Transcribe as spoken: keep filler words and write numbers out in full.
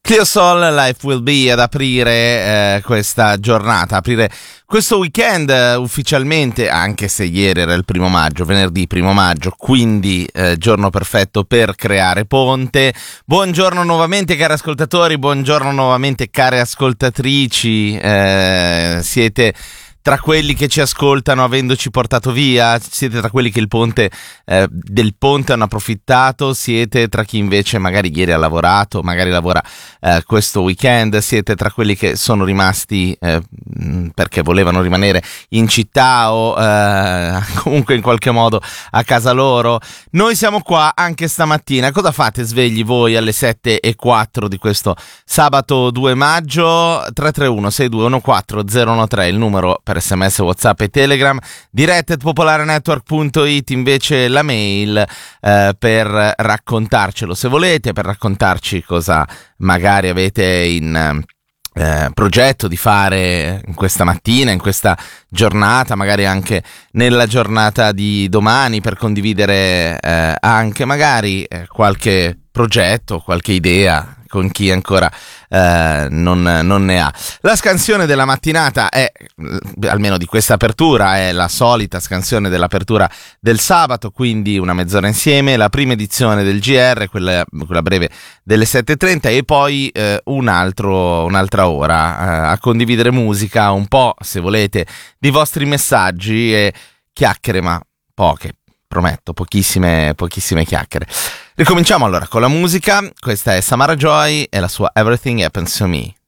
Cleo Sol, Life Will Be ad aprire eh, questa giornata, aprire questo weekend eh, ufficialmente, anche se ieri era il primo maggio, venerdì primo maggio, quindi eh, giorno perfetto per creare ponte. Buongiorno nuovamente cari ascoltatori, buongiorno nuovamente care ascoltatrici, eh, siete tra quelli che ci ascoltano avendoci portato via, siete tra quelli che il ponte eh, del ponte hanno approfittato, siete tra chi invece magari ieri ha lavorato, magari lavora eh, questo weekend, siete tra quelli che sono rimasti eh, perché volevano rimanere in città o eh, comunque in qualche modo a casa loro. Noi siamo qua anche stamattina. Cosa fate svegli voi alle sette e quattro di questo sabato due maggio? Tre tre uno sei due uno quattro zero uno tre il numero per sms, whatsapp e telegram, diretta at popolarenetwork punto it invece la mail eh, per raccontarcelo se volete, per raccontarci cosa magari avete in eh, progetto di fare in questa mattina, in questa giornata, magari anche nella giornata di domani, per condividere eh, anche magari eh, qualche progetto, qualche idea con chi ancora eh, non, non ne ha. La scansione della mattinata è, almeno di questa apertura, è la solita scansione dell'apertura del sabato, quindi una mezz'ora insieme, la prima edizione del G R, quella, quella breve delle sette e trenta, e poi eh, un altro, un'altra ora eh, a condividere musica, un po', se volete, di vostri messaggi e chiacchiere, ma poche, prometto, pochissime, pochissime chiacchiere. Ricominciamo allora con la musica. Questa è Samara Joy e la sua Everything Happens to Me.